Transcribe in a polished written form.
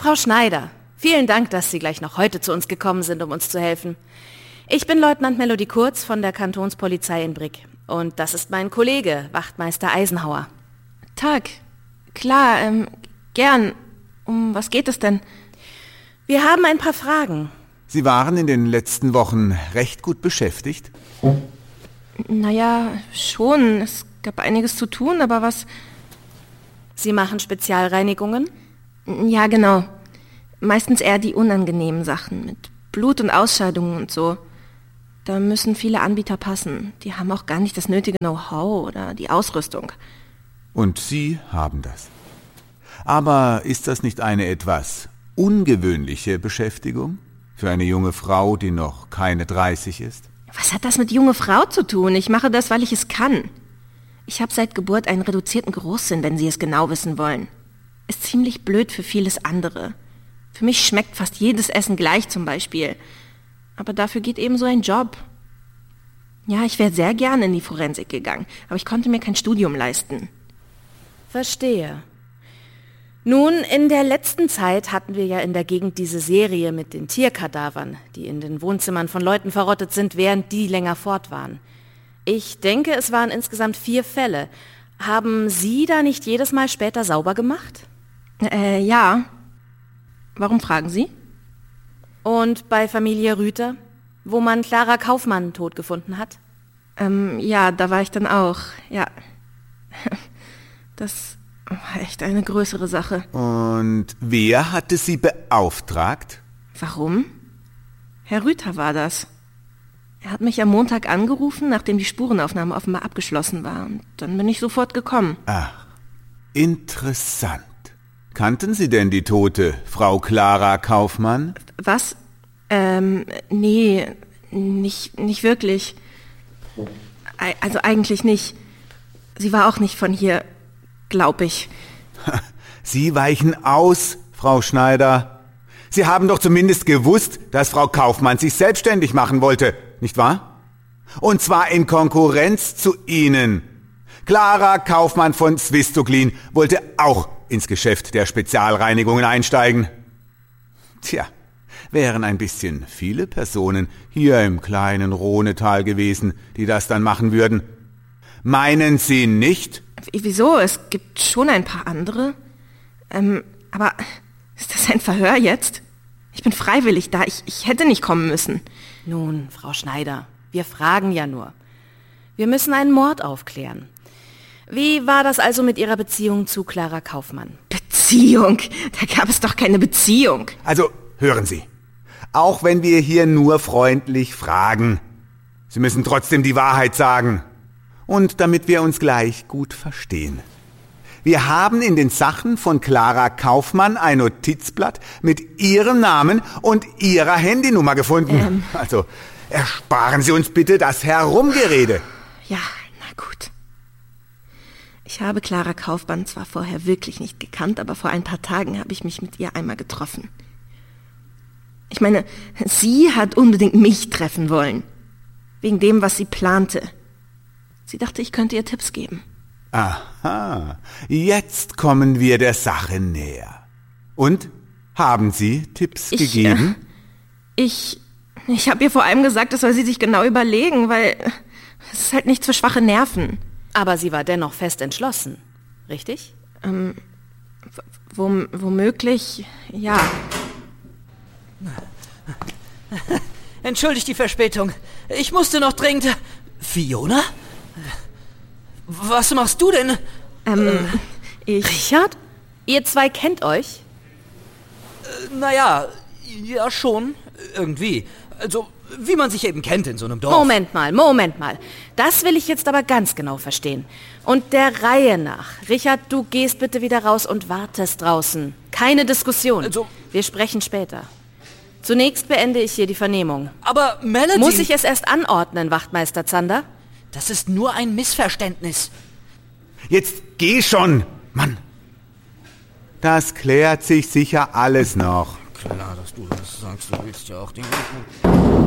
Frau Schneider, vielen Dank, dass Sie gleich noch heute zu uns gekommen sind, um uns zu helfen. Ich bin Leutnant Melody Kurz von der Kantonspolizei in Brig. Und das ist mein Kollege, Wachtmeister Eisenhauer. Tag. Klar, gern. Um was geht es denn? Wir haben ein paar Fragen. Sie waren in den letzten Wochen recht gut beschäftigt? Naja, schon. Es gab einiges zu tun, aber was... Sie machen Spezialreinigungen? Ja, genau. Meistens eher die unangenehmen Sachen mit Blut und Ausscheidungen und so. Da müssen viele Anbieter passen. Die haben auch gar nicht das nötige Know-how oder die Ausrüstung. Und Sie haben das. Aber ist das nicht eine etwas ungewöhnliche Beschäftigung für eine junge Frau, die noch keine 30 ist? Was hat das mit junge Frau zu tun? Ich mache das, weil ich es kann. Ich habe seit Geburt einen reduzierten Geruchssinn, wenn Sie es genau wissen wollen. Ist ziemlich blöd für vieles andere. Für mich schmeckt fast jedes Essen gleich zum Beispiel. Aber dafür geht eben so ein Job. Ja, ich wäre sehr gerne in die Forensik gegangen, aber ich konnte mir kein Studium leisten. Verstehe. Nun, in der letzten Zeit hatten wir ja in der Gegend diese Serie mit den Tierkadavern, die in den Wohnzimmern von Leuten verrottet sind, während die länger fort waren. Ich denke, es waren insgesamt 4 Fälle. Haben Sie da nicht jedes Mal später sauber gemacht? Ja. Warum fragen Sie? Und bei Familie Rüther, wo man Clara Kaufmann tot gefunden hat? Ja, da war ich dann auch, ja. Das war echt eine größere Sache. Und wer hatte Sie beauftragt? Warum? Herr Rüther war das. Er hat mich am Montag angerufen, nachdem die Spurenaufnahme offenbar abgeschlossen war. Und dann bin ich sofort gekommen. Ach, interessant. Kannten Sie denn die Tote, Frau Clara Kaufmann? Was? Nee, nicht wirklich. Also eigentlich nicht. Sie war auch nicht von hier, glaube ich. Sie weichen aus, Frau Schneider. Sie haben doch zumindest gewusst, dass Frau Kaufmann sich selbstständig machen wollte, nicht wahr? Und zwar in Konkurrenz zu Ihnen. Clara Kaufmann von Swistoglin wollte auch ins Geschäft der Spezialreinigungen einsteigen. Tja, wären ein bisschen viele Personen hier im kleinen Rhonetal gewesen, die das dann machen würden. Meinen Sie nicht? Wieso? Es gibt schon ein paar andere. Aber ist das ein Verhör jetzt? Ich bin freiwillig da. Ich hätte nicht kommen müssen. Nun, Frau Schneider, wir fragen ja nur. Wir müssen einen Mord aufklären. Wie war das also mit Ihrer Beziehung zu Clara Kaufmann? Beziehung? Da gab es doch keine Beziehung. Also, hören Sie. Auch wenn wir hier nur freundlich fragen, Sie müssen trotzdem die Wahrheit sagen. Und damit wir uns gleich gut verstehen. Wir haben in den Sachen von Clara Kaufmann ein Notizblatt mit Ihrem Namen und Ihrer Handynummer gefunden. Also, ersparen Sie uns bitte das Herumgerede. Ja, na gut. Ich habe Clara Kaufmann zwar vorher wirklich nicht gekannt, aber vor ein paar Tagen habe ich mich mit ihr einmal getroffen. Ich meine, sie hat unbedingt mich treffen wollen. Wegen dem, was sie plante. Sie dachte, ich könnte ihr Tipps geben. Aha, jetzt kommen wir der Sache näher. Und, haben Sie Tipps gegeben? Ich habe ihr vor allem gesagt, das soll sie sich genau überlegen, weil es ist halt nichts für schwache Nerven. Aber sie war dennoch fest entschlossen, richtig? Womöglich, ja. Entschuldigt die Verspätung. Ich musste noch dringend... Fiona? Was machst du denn? Richard? Ihr 2 kennt euch? Naja, ja schon, irgendwie. Also, wie man sich eben kennt in so einem Dorf. Moment mal. Das will ich jetzt aber ganz genau verstehen. Und der Reihe nach. Richard, du gehst bitte wieder raus und wartest draußen. Keine Diskussion. Also, wir sprechen später. Zunächst beende ich hier die Vernehmung. Aber Melody... Muss ich es erst anordnen, Wachtmeister Zander? Das ist nur ein Missverständnis. Jetzt geh schon, Mann. Das klärt sich sicher alles noch. Klar, dass du das sagst. Du willst ja auch den...